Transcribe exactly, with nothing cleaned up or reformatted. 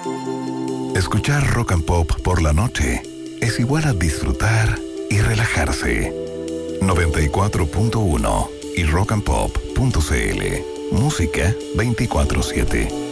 Escuchar Rock and Pop por la noche es igual a disfrutar y relajarse. noventa y cuatro punto uno y rock and pop punto c l. Música veinticuatro siete.